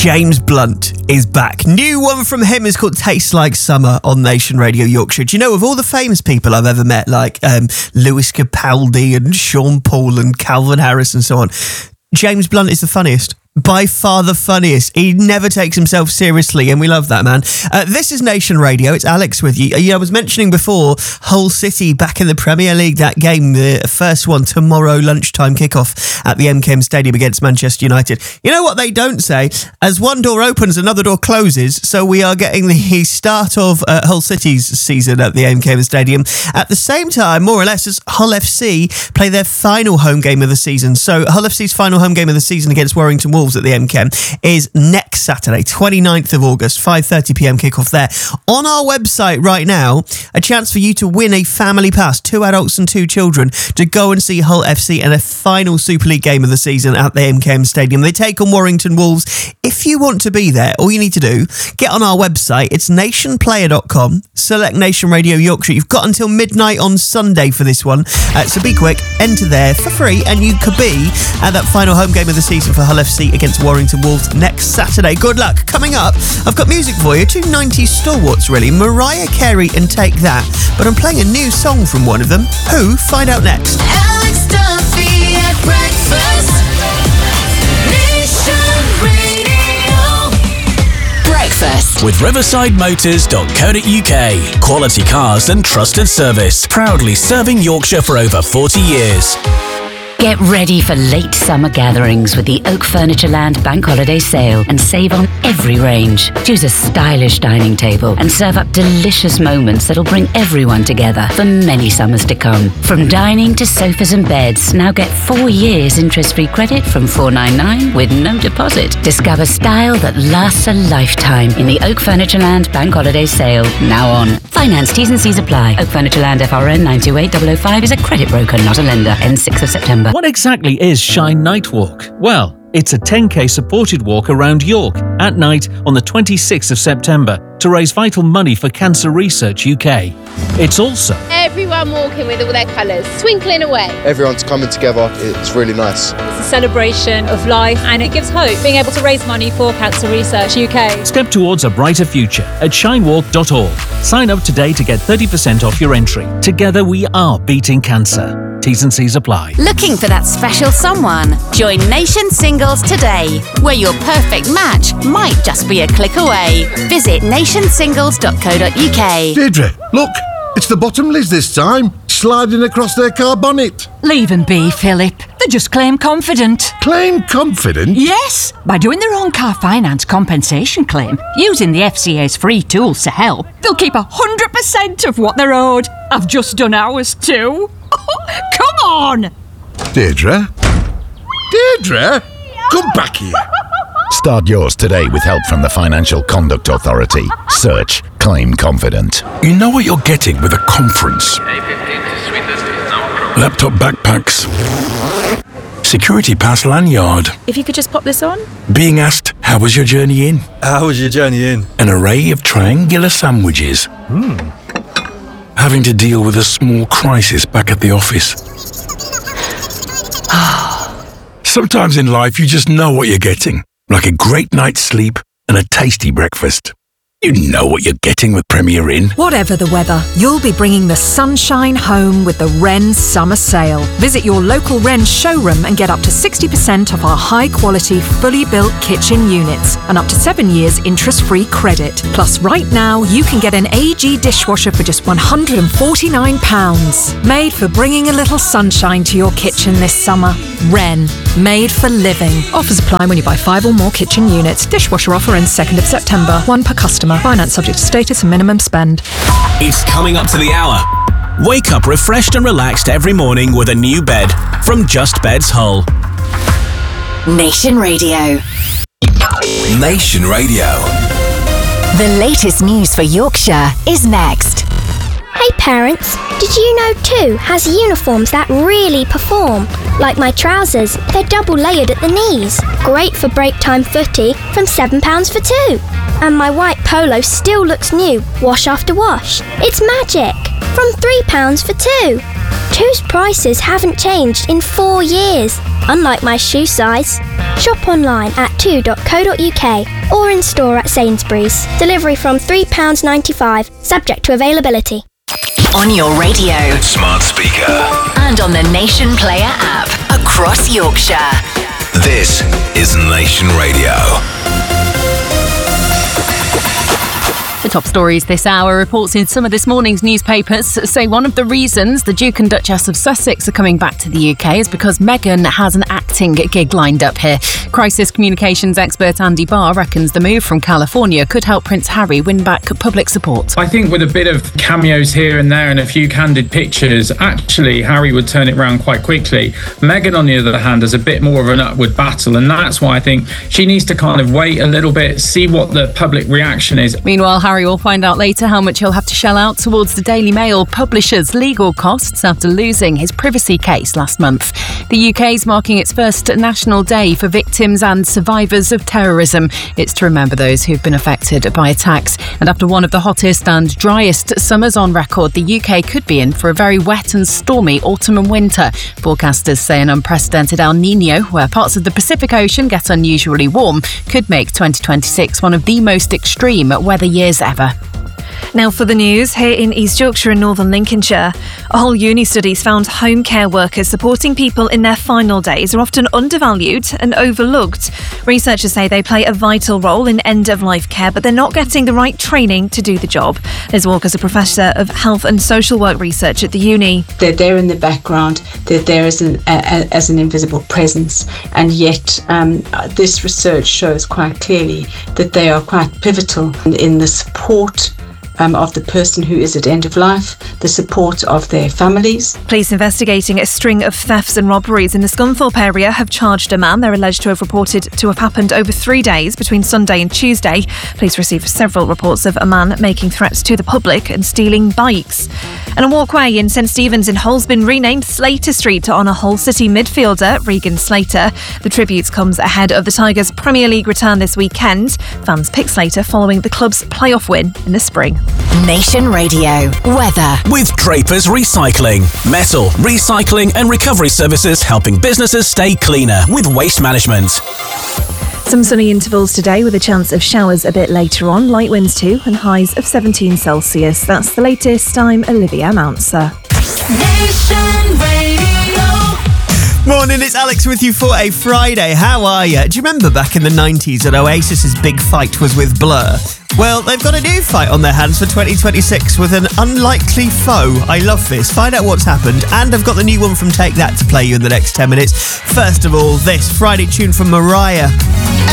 James Blunt is back. New one from him is called Tastes Like Summer on Nation Radio Yorkshire. Do you know, of all the famous people I've ever met, like Lewis Capaldi and Sean Paul and Calvin Harris and so on, James Blunt is the funniest. By far the funniest. He never takes himself seriously, and we love that, man. This is Nation Radio. It's Alex with you. I was mentioning before, Hull City back in the Premier League, that game, the first one, tomorrow lunchtime kickoff at the MKM Stadium against Manchester United. You know what they don't say? As one door opens, another door closes, so we are getting the start of Hull City's season at the MKM Stadium at the same time, more or less, as Hull FC play their final home game of the season. So Hull FC's final home game of the season against Warrington Wolves at the MKM is next Saturday, 29th of August, 5:30pm kickoff there. On our website right now, a chance for you to win a family pass, 2 adults and 2 children, to go and see Hull FC in a final Super League game of the season at the MKM Stadium. They take on Warrington Wolves. If you want to be there, all you need to do, get on our website. It's nationplayer.com, select Nation Radio Yorkshire. You've got until midnight on Sunday for this one, so be quick, enter there for free, and you could be at that final home game of the season for Hull FC against Warrington Wolves next Saturday. Good luck. Coming up, I've got music for you, 2 90s stalwarts really, Mariah Carey and Take That, but I'm playing a new song from one of them. Who? Find out next. Alex Duffy at breakfast. Nation Radio. Breakfast with riverside-motors.co.uk. Quality cars and trusted service. Proudly serving Yorkshire for over 40 years. Get ready for late summer gatherings with the Oak Furniture Land Bank Holiday Sale and save on every range. Choose a stylish dining table and serve up delicious moments that'll bring everyone together for many summers to come. From dining to sofas and beds, now get 4 years interest-free credit from $499 with no deposit. Discover style that lasts a lifetime in the Oak Furniture Land Bank Holiday Sale, now on. Finance T's and C's apply. Oak Furniture Land FRN 928005 is a credit broker, not a lender. Ends 6th of September. What exactly is Shine Night Walk? Well, it's a 10k supported walk around York at night on the 26th of September to raise vital money for Cancer Research UK. It's also everyone walking with all their colours, twinkling away. Everyone's coming together, it's really nice. It's a celebration of life and it gives hope, being able to raise money for Cancer Research UK. Step towards a brighter future at shinewalk.org. Sign up today to get 30% off your entry. Together we are beating cancer. T's and C's apply. Looking for that special someone? Join Nation Singles today, where your perfect match might just be a click away. Visit nationsingles.co.uk. Deirdre, look, it's the Bottomleys this time, sliding across their car bonnet. Leave them be, Philip. They just claim confident. Claim confident? Yes, by doing their own car finance compensation claim, using the FCA's free tools to help, they'll keep 100% of what they're owed. I've just done ours too. Come on! Deirdre? Deirdre? Come back here. Start yours today with help from the Financial Conduct Authority. Search Claim Confident. You know what you're getting with a conference. Laptop backpacks. Security pass lanyard. If you could just pop this on. Being asked, how was your journey in? How was your journey in? An array of triangular sandwiches. Having to deal with a small crisis back at the office. Sometimes in life you just know what you're getting, like a great night's sleep and a tasty breakfast. You know what you're getting with Premier Inn. Whatever the weather, you'll be bringing the sunshine home with the Wren Summer Sale. Visit your local Wren showroom and get up to 60% off our high-quality, fully built kitchen units and up to 7 years interest-free credit. Plus, right now, you can get an AG dishwasher for just £149. Made for bringing a little sunshine to your kitchen this summer. Wren, made for living. Offers apply when you buy 5 or more kitchen units. Dishwasher offer ends 2nd of September. 1 per customer. Finance subject to status and minimum spend. It's coming up to the hour. Wake up refreshed and relaxed every morning with a new bed from Just Beds Hull. Nation Radio. Nation Radio. The latest news for Yorkshire is next. Hey parents, did you know 2 has uniforms that really perform? Like my trousers, they're double layered at the knees. Great for break time footy from £7 for 2. And my white polo still looks new, wash after wash. It's magic. From £3 for 2. Two's prices haven't changed in 4 years, unlike my shoe size. Shop online at 2.co.uk or in store at Sainsbury's. Delivery from £3.95, subject to availability. On your radio, Smart speaker. and on the Nation Player app across Yorkshire. This is Nation Radio. The top stories this hour. Reports in some of this morning's newspapers say one of the reasons the Duke and Duchess of Sussex are coming back to the UK is because Meghan has an acting gig lined up here. Crisis communications expert Andy Barr reckons the move from California could help Prince Harry win back public support. I think with a bit of cameos here and there and a few candid pictures, actually Harry would turn it around quite quickly. Meghan, on the other hand, has a bit more of an upward battle, and that's why I think she needs to kind of wait a little bit, see what the public reaction is. Meanwhile, Harry will find out later how much he'll have to shell out towards the Daily Mail publisher's legal costs after losing his privacy case last month. The UK's marking its first National Day for victims and survivors of terrorism. It's to remember those who've been affected by attacks. And after one of the hottest and driest summers on record, the UK could be in for a very wet and stormy autumn and winter. Forecasters say an unprecedented El Niño, where parts of the Pacific Ocean get unusually warm, could make 2026 one of the most extreme weather years ever. Now for the news, here in East Yorkshire and Northern Lincolnshire. A whole uni studies found home care workers supporting people in their final days are often undervalued and overlooked. Researchers say they play a vital role in end-of-life care, but they're not getting the right training to do the job. Liz Walker's a professor of health and social work research at the uni. They're there in the background, they're there as an invisible presence, and yet this research shows quite clearly that they are quite pivotal in the support of the person who is at end of life, the support of their families. Police investigating a string of thefts and robberies in the Scunthorpe area have charged a man. They're alleged to have reported to have happened over 3 days between Sunday and Tuesday. Police received several reports of a man making threats to the public and stealing bikes. And a walkway in St Stephen's in Hull's been renamed Slater Street to honour Hull City midfielder Regan Slater. The tribute comes ahead of the Tigers' Premier League return this weekend. Fans pick Slater following the club's playoff win in the spring. Nation Radio weather with Draper's Recycling. Metal, recycling and recovery services helping businesses stay cleaner with waste management. Some sunny intervals today with a chance of showers a bit later on. Light winds too and highs of 17 Celsius. That's the latest. I'm Olivia Mounser. Nation Radio. Morning, it's Alex with you for a Friday. How are you? Do you remember back in the 90s that Oasis's big fight was with Blur? Well, they've got a new fight on their hands for 2026 with an unlikely foe. I love this. Find out what's happened. And I've got the new one from Take That to play you in the next 10 minutes. First of all, this Friday tune from Mariah.